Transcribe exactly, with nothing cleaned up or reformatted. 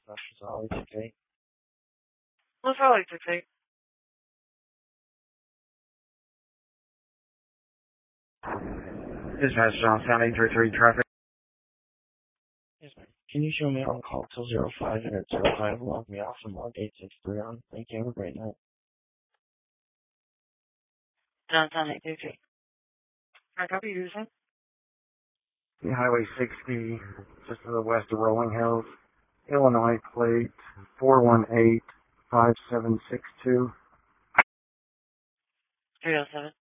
That's all it's okay. What's all it's okay? Dispatch Johnstown eight three three traffic. Yes, ma'am. Can you show me on call till zero five and at zero five log me off and log eight six three on? Thank you. Have a great night. Johnstown eight three three. Can I copy you using? Highway sixty, just to the west of Rolling Hills, Illinois plate four one eight five seven six two. three oh seven.